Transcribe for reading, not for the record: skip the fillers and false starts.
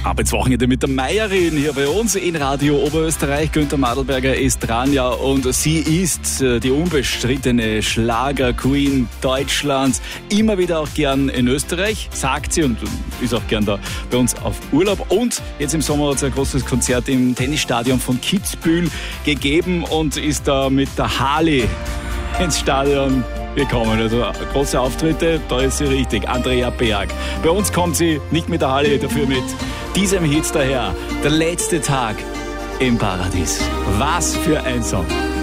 Arbeitswochenende mit der Meierin hier bei uns in Radio Oberösterreich. Günther Madlberger ist dran, ja, und sie ist die unbestrittene Schlager-Queen Deutschlands. Immer wieder auch gern in Österreich, sagt sie, und ist auch gern da bei uns auf Urlaub. Und jetzt im Sommer hat sie ein großes Konzert im Tennisstadion von Kitzbühel gegeben und ist da mit der Harley ins Stadion gekommen. Also große Auftritte, da ist sie richtig. Andrea Berg. Bei uns kommt sie nicht mit der Harley, dafür mit diesem Hit daher. Der letzte Tag im Paradies. Was für ein Song.